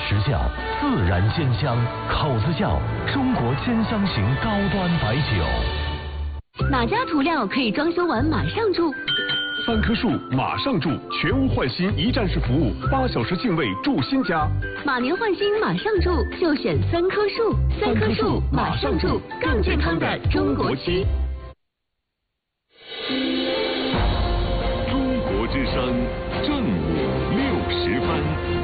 时效，自然鲜香，口子窖中国鲜香型高端白酒。 哪家涂料可以装修完马上住？ 3棵树马上住，全屋换新一站式服务，8小时净位住新家。 马年换新马上住，就选3棵树。3棵树马上住，更健康的中国漆。 中国之声正午60分。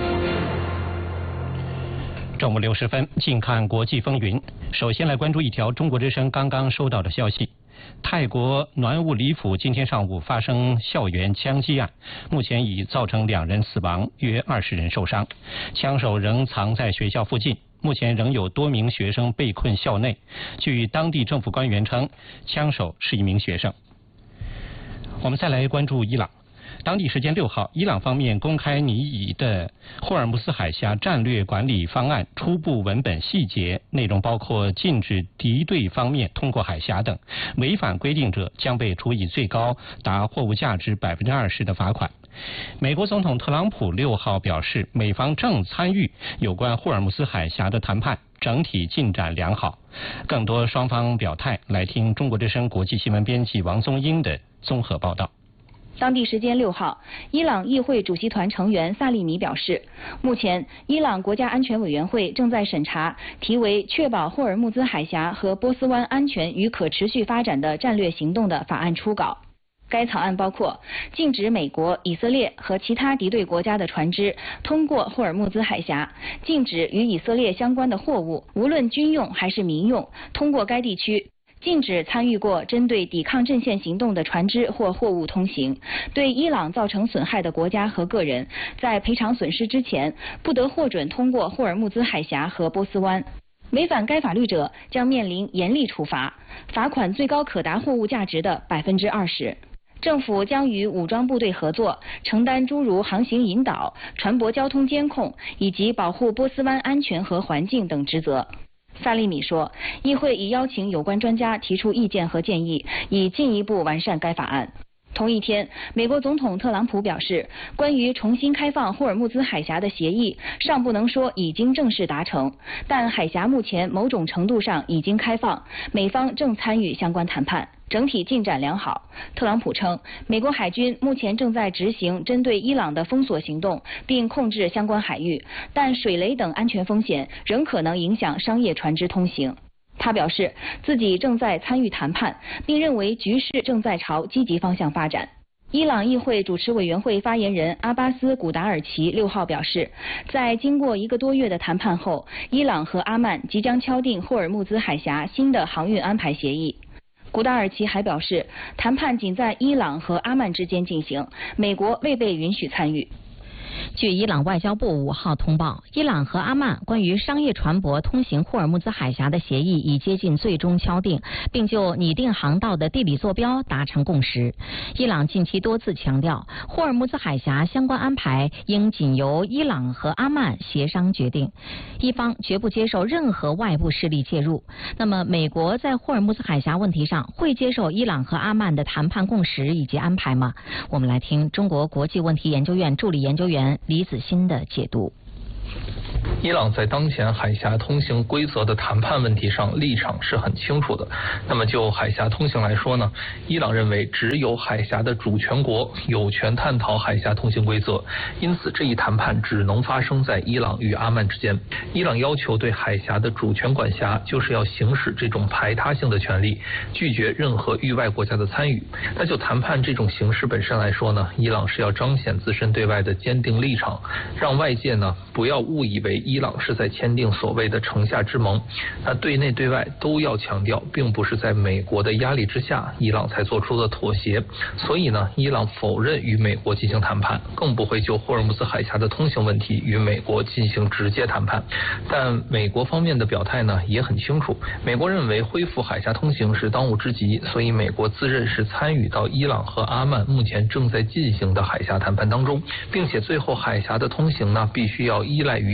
正午60分，近看国际风云。首先来关注一条中国之声刚刚收到的消息。泰国暖武里府今天上午发生校园枪击案，目前已造成2人死亡，约20人受伤。枪手仍藏在学校附近，目前仍有多名学生被困校内。据当地政府官员称，枪手是一名学生。我们再来关注伊朗。当地时间6号，伊朗方面公开拟议的霍尔木兹海峡战略管理方案初步文本细节，内容包括禁止敌对方面通过海峡等，违反规定者将被处以最高达货物价值20%的罚款。美国总统特朗普6号表示，美方正参与有关霍尔木兹海峡的谈判，整体进展良好。更多双方表态，来听中国之声国际新闻编辑王宗英的综合报道。 当地时间6号，伊朗议会主席团成员萨利米表示，目前伊朗国家安全委员会正在审查题为《确保霍尔木兹海峡和波斯湾安全与可持续发展的战略行动》的法案初稿。该草案包括禁止美国、以色列和其他敌对国家的船只通过霍尔木兹海峡，禁止与以色列相关的货物，无论军用还是民用，通过该地区。禁止参与过针对抵抗阵线行动的船只或货物通行，对伊朗造成损害的国家和个人，在赔偿损失之前，不得获准通过霍尔木兹海峡和波斯湾。违反该法律者将面临严厉处罚，罚款最高可达货物价值的20%。政府将与武装部队合作，承担诸如航行引导、船舶交通监控以及保护波斯湾安全和环境等职责。萨利米说，议会已邀请有关专家提出意见和建议，以进一步完善该法案。同一天，美国总统特朗普表示，关于重新开放霍尔木兹海峡的协议尚不能说已经正式达成，但海峡目前某种程度上已经开放，美方正参与相关谈判，整体进展良好。特朗普称，美国海军目前正在执行针对伊朗的封锁行动，并控制相关海域，但水雷等安全风险仍可能影响商业船只通行。他表示，自己正在参与谈判，并认为局势正在朝积极方向发展。伊朗议会主持委员会发言人阿巴斯·古达尔奇6号表示，在经过1个多月的谈判后，伊朗和阿曼即将敲定霍尔木兹海峡新的航运安排协议。古达尔奇还表示，谈判仅在伊朗和阿曼之间进行，美国未被允许参与。 据伊朗外交部5号通报，伊朗和阿曼关于商业船舶通行霍尔木兹海峡的协议已接近最终敲定，并就拟定航道的地理坐标达成共识。伊朗近期多次强调，霍尔木兹海峡相关安排应仅由伊朗和阿曼协商决定，一方绝不接受任何外部势力介入。那么，美国在霍尔木兹海峡问题上会接受伊朗和阿曼的谈判共识以及安排吗？我们来听中国国际问题研究院助理研究员李子欣的解读。 伊朗在当前海峡通行规则的谈判问题上立场是很清楚的。那么就海峡通行来说呢，伊朗认为只有海峡的主权国有权探讨海峡通行规则，因此这一谈判只能发生在伊朗与阿曼之间。伊朗要求对海峡的主权管辖，就是要行使这种排他性的权利，拒绝任何域外国家的参与。那就谈判这种形式本身来说呢，伊朗是要彰显自身对外的坚定立场，让外界呢不要误以为伊朗是在签订所谓的城下之盟。那对内对外都要强调，并不是在美国的压力之下，伊朗才做出的妥协。所以呢，伊朗否认与美国进行谈判，更不会就霍尔木兹海峡的通行问题与美国进行直接谈判。但美国方面的表态呢也很清楚，美国认为恢复海峡通行是当务之急，所以美国自认是参与到伊朗和阿曼目前正在进行的海峡谈判当中，并且最后海峡的通行呢必须要依赖于美国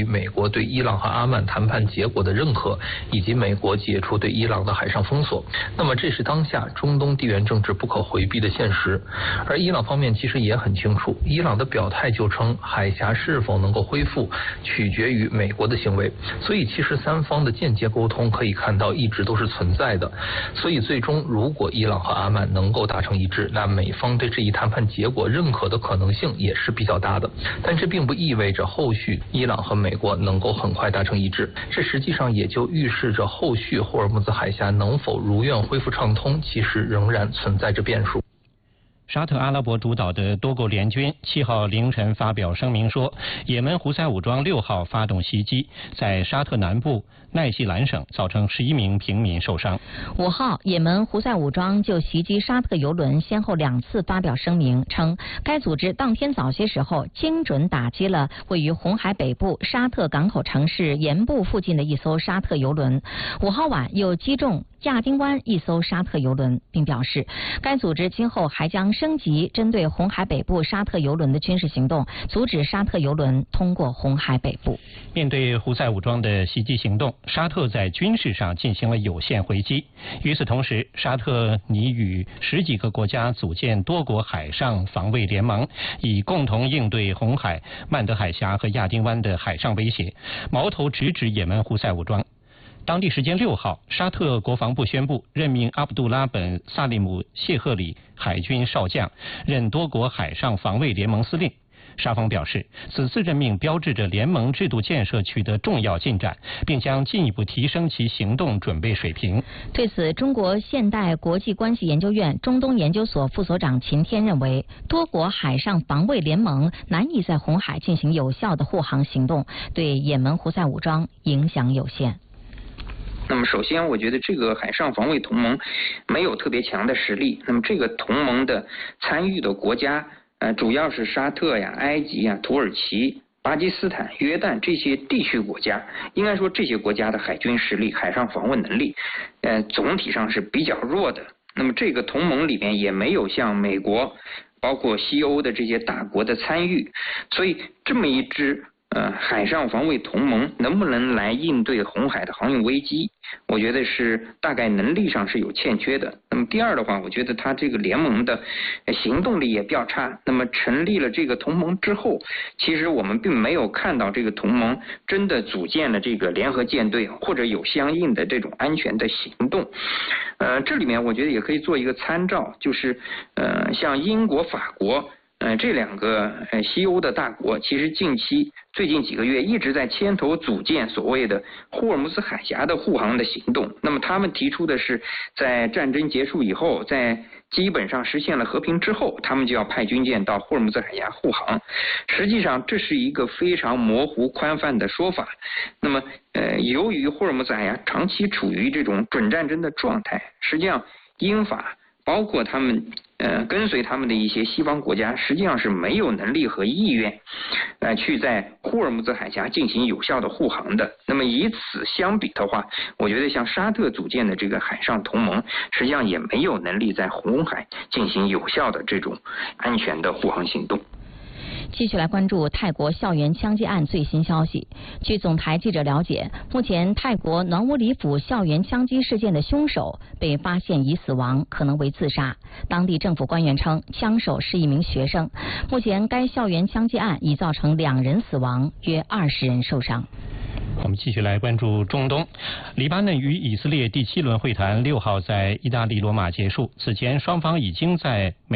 国对伊朗和阿曼谈判结果的认可，以及美国解除对伊朗的海上封锁。那么这是当下中东地缘政治不可回避的现实。而伊朗方面其实也很清楚，伊朗的表态就称海峡是否能够恢复取决于美国的行为，所以其实三方的间接沟通可以看到一直都是存在的。所以最终如果伊朗和阿曼能够达成一致，那美方对这一谈判结果认可的可能性也是比较大的。但这并不意味着后续伊朗和美国能够很快达成一致，这实际上也就预示着后续霍尔木兹海峡能否如愿恢复畅通，其实仍然存在着变数。 沙特阿拉伯主导的多国联军7号凌晨发表声明说，也门胡塞武装6号发动袭击，在沙特南部奈西兰省造成11名平民受伤。 5号，也门胡塞武装就袭击沙特油轮先后2次发表声明，称该组织当天早些时候精准打击了位于红海北部沙特港口城市盐布附近的一艘沙特油轮。5号晚又击中亚丁湾一艘沙特油轮，并表示该组织今后还将升级针对红海北部沙特油轮的军事行动，阻止沙特油轮通过红海北部。 面对胡塞武装的袭击行动，沙特在军事上进行了有限回击。与此同时，沙特拟与10几个国家组建多国海上防卫联盟，以共同应对红海、曼德海峡和亚丁湾的海上威胁，矛头直指也门胡塞武装。当地时间6号，沙特国防部宣布任命阿卜杜拉本·萨利姆·谢赫里海军少将任多国海上防卫联盟司令。沙方表示，此次任命标志着联盟制度建设取得重要进展，并将进一步提升其行动准备水平。 对此，中国现代国际关系研究院中东研究所副所长秦天认为，多国海上防卫联盟难以在红海进行有效的护航行动，对也门胡塞武装影响有限。 那么首先我觉得这个海上防卫同盟没有特别强的实力，那么这个同盟的参与的国家主要是沙特呀、埃及呀、土耳其、巴基斯坦、约旦这些地区国家。应该说这些国家的海军实力、海上防卫能力总体上是比较弱的。那么这个同盟里面也没有像美国包括西欧的这些大国的参与，所以这么一支海上防卫同盟能不能来应对红海的航运危机，我觉得是大概能力上是有欠缺的。那么第二的话，我觉得它这个联盟的行动力也比较差。那么成立了这个同盟之后，其实我们并没有看到这个同盟真的组建了这个联合舰队，或者有相应的这种安全的行动。这里面我觉得也可以做一个参照，就是像英国、法国。这2个西欧的大国，其实最近几个月一直在牵头组建所谓的霍尔木兹海峡的护航的行动。那么他们提出的是，在战争结束以后，在基本上实现了和平之后，他们就要派军舰到霍尔木兹海峡护航。实际上这是一个非常模糊宽泛的说法。那么由于霍尔木兹海峡长期处于这种准战争的状态，实际上英法包括他们跟随他们的一些西方国家，实际上是没有能力和意愿去在霍尔木兹海峡进行有效的护航的。那么以此相比的话，我觉得像沙特组建的这个海上同盟，实际上也没有能力在红海进行有效的这种安全的护航行动。 继续来关注泰国校园枪击案最新消息。据总台记者了解，目前泰国暖武里府校园枪击事件的凶手被发现已死亡，可能为自杀。当地政府官员称，枪手是一名学生。目前该校园枪击案已造成2人死亡，约20人受伤。 我们继续来关注中东。黎巴嫩与以色列第7轮会谈6号在意大利罗马结束，此前双方已经在